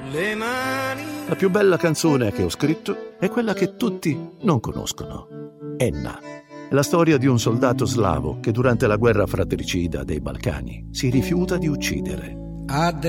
le mani. La più bella canzone che ho scritto è quella che tutti non conoscono. Enna. È la storia di un soldato slavo che durante la guerra fratricida dei Balcani si rifiuta di uccidere.